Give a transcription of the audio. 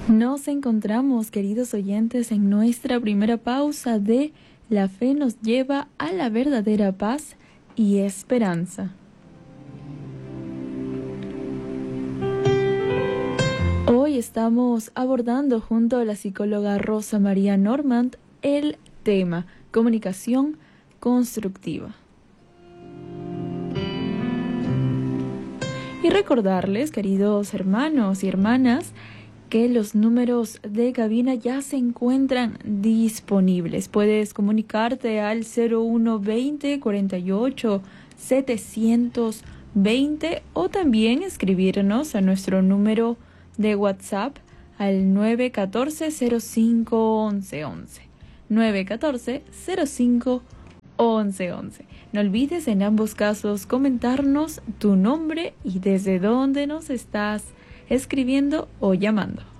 Nos encontramos, queridos oyentes, en nuestra primera pausa de La fe nos lleva a la verdadera paz y esperanza. Hoy estamos abordando junto a la psicóloga Rosa María Normand el tema comunicación constructiva. Y recordarles, queridos hermanos y hermanas, que los números de cabina ya se encuentran disponibles. Puedes comunicarte al 0120 48 720 o también escribirnos a nuestro número de WhatsApp al 914-05-1111. 914-05-1111. No olvides en ambos casos comentarnos tu nombre y desde dónde nos estás escribiendo o llamando.